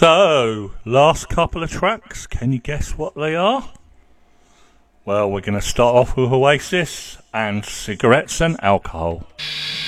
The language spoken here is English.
So, last couple of tracks, can you guess what they are? Well, we're going to start off with Oasis and Cigarettes and Alcohol.